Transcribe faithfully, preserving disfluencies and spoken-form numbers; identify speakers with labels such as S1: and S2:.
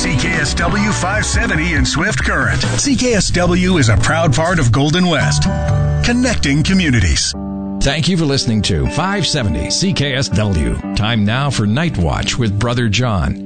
S1: C K S W five seventy in Swift Current. C K S W is a proud part of Golden West, connecting communities.
S2: Thank you for listening to five seventy C K S W. Time now for Night Watch with Brother John.